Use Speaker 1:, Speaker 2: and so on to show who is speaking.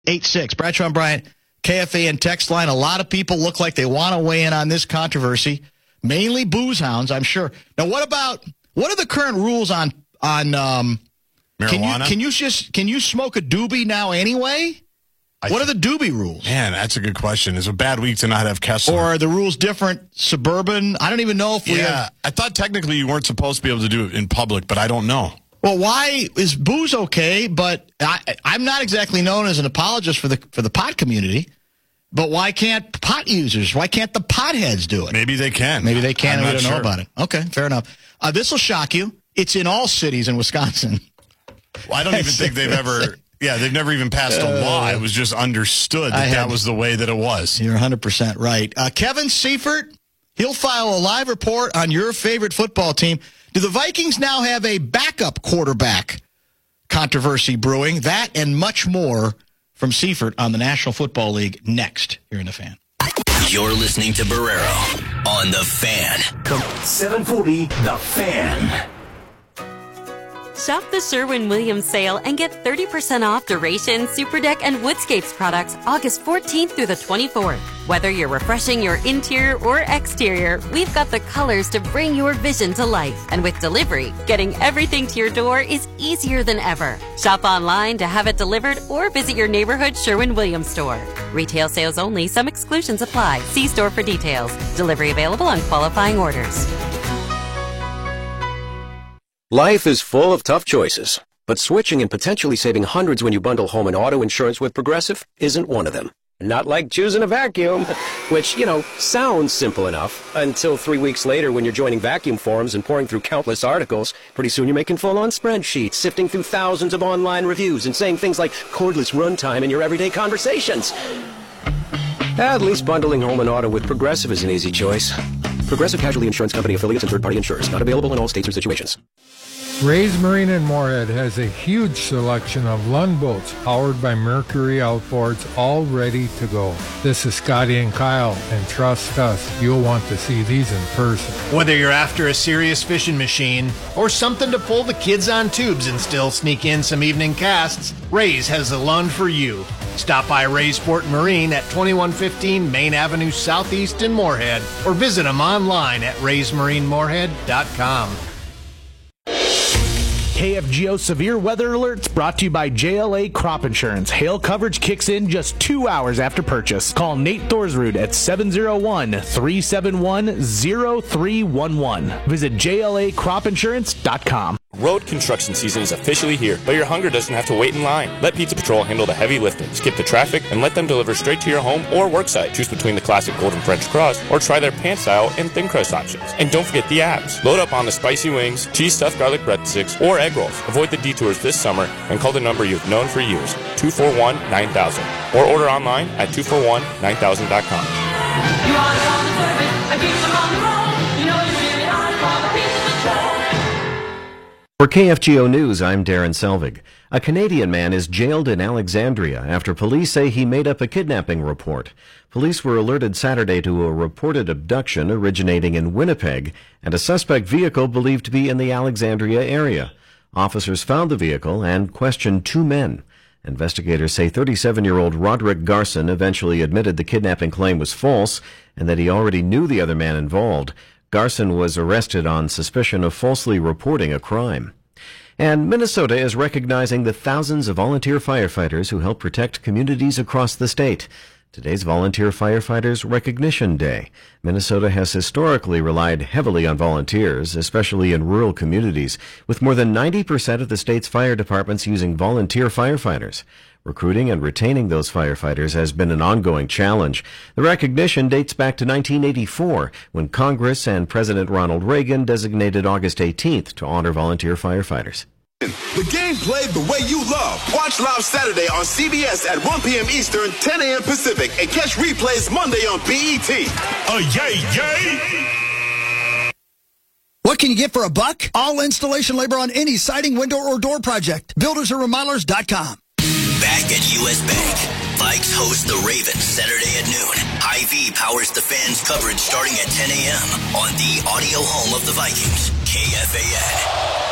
Speaker 1: 866. Bradshaw and Bryant, KFAN text line. A lot of people look like they want to weigh in on this controversy. Mainly booze hounds, I'm sure. Now, what are the current rules on
Speaker 2: marijuana?
Speaker 1: Can you smoke a doobie now anyway? What are the doobie rules?
Speaker 2: Man, that's a good question. It's a bad week to not have Kessler.
Speaker 1: Or are the rules different? Suburban? I don't even know if we have.
Speaker 2: I thought technically you weren't supposed to be able to do it in public, but I don't know.
Speaker 1: Well, why is booze okay? But I'm not exactly known as an apologist for the pot community. But why can't pot users? Why can't the potheads do it?
Speaker 2: Maybe they can.
Speaker 1: Maybe they can.
Speaker 2: I'm
Speaker 1: We
Speaker 2: not
Speaker 1: don't know
Speaker 2: sure.
Speaker 1: about it. Okay, fair enough. This will shock you. It's in all cities in Wisconsin.
Speaker 2: Well, I don't even think they've ever. Yeah, they've never even passed a law. It was just understood that was the way that it was.
Speaker 1: You're 100% right. Kevin Seifert, he'll file a live report on your favorite football team. Do the Vikings now have a backup quarterback controversy brewing? That and much more from Seifert on the National Football League next here in The Fan.
Speaker 3: You're listening to Barrero on The Fan.
Speaker 4: 740 The Fan.
Speaker 5: Shop the Sherwin-Williams sale and get 30% off Duration, Superdeck, and Woodscapes products August 14th through the 24th. Whether you're refreshing your interior or exterior, we've got the colors to bring your vision to life. And with delivery, getting everything to your door is easier than ever. Shop online to have it delivered or visit your neighborhood Sherwin-Williams store. Retail sales only. Some exclusions apply. See store for details. Delivery available on qualifying orders.
Speaker 6: Life is full of tough choices, but switching and potentially saving hundreds when you bundle home and auto insurance with Progressive isn't one of them. Not like choosing a vacuum, which, sounds simple enough until 3 weeks later when you're joining vacuum forums and pouring through countless articles. Pretty soon you're making full-on spreadsheets, sifting through thousands of online reviews and saying things like cordless runtime in your everyday conversations. At least bundling home and auto with Progressive is an easy choice. Progressive Casualty Insurance Company affiliates and third-party insurers. Not available in all states or situations.
Speaker 7: Ray's Marine in Moorhead has a huge selection of Lund boats powered by Mercury outboards, all ready to go. This is Scotty and Kyle, and trust us, you'll want to see these in person.
Speaker 8: Whether you're after a serious fishing machine or something to pull the kids on tubes and still sneak in some evening casts, Ray's has the Lund for you. Stop by Ray's Sport Marine at 2115 Main Avenue Southeast in Moorhead or visit them online at raysmarinemoorhead.com.
Speaker 9: KFGO Severe Weather Alerts brought to you by JLA Crop Insurance. Hail coverage kicks in just 2 hours after purchase. Call Nate Thorsrud at 701-371-0311. Visit JLACropInsurance.com.
Speaker 10: Road construction season is officially here, but your hunger doesn't have to wait in line. Let Pizza Patrol handle the heavy lifting. Skip the traffic and let them deliver straight to your home or worksite. Choose between the classic golden French crust or try their pan style and thin crust options. And don't forget the apps. Load up on the spicy wings, cheese stuffed garlic breadsticks, or egg rolls. Avoid the detours this summer and call the number you've known for years, 241-9000. Or order online at 241-9000.com.
Speaker 11: You are the on the service, I keep them on the road. You know you really are for the Pizza Patrol.
Speaker 12: For KFGO News, I'm Darren Selvig. A Canadian man is jailed in Alexandria after police say he made up a kidnapping report. Police were alerted Saturday to a reported abduction originating in Winnipeg and a suspect vehicle believed to be in the Alexandria area. Officers found the vehicle and questioned 2 men. Investigators say 37-year-old Roderick Garson eventually admitted the kidnapping claim was false and that he already knew the other man involved. Garson was arrested on suspicion of falsely reporting a crime. And Minnesota is recognizing the thousands of volunteer firefighters who help protect communities across the state. Today's Volunteer Firefighters Recognition Day. Minnesota has historically relied heavily on volunteers, especially in rural communities, with more than 90% of the state's fire departments using volunteer firefighters. Recruiting and retaining those firefighters has been an ongoing challenge. The recognition dates back to 1984, when Congress and President Ronald Reagan designated August 18th to honor volunteer firefighters.
Speaker 13: The game played the way you love. Watch live Saturday on CBS at 1 p.m. Eastern, 10 a.m. Pacific, and catch replays Monday on BET.
Speaker 14: Yay!
Speaker 15: What can you get for $1? All installation labor on any siding, window, or door project. BuildersandRemodelers.com.
Speaker 3: Back at U.S. Bank, Vikes host the Ravens Saturday at noon. Hy-Vee powers the Fans coverage starting at 10 a.m. on the audio home of the Vikings, KFAN.